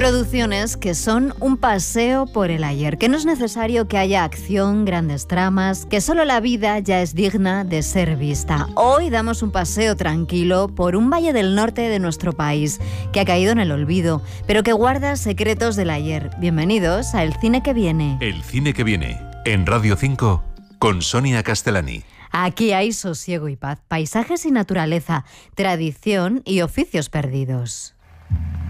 producciones que son un paseo por el ayer, que no es necesario que haya acción, grandes tramas, que solo la vida ya es digna de ser vista. Hoy damos un paseo tranquilo por un valle del norte de nuestro país, que ha caído en el olvido, pero que guarda secretos del ayer. Bienvenidos a El Cine que Viene. El Cine que Viene, en Radio 5, con Sonia Castellani. Aquí hay sosiego y paz, paisajes y naturaleza, tradición y oficios perdidos.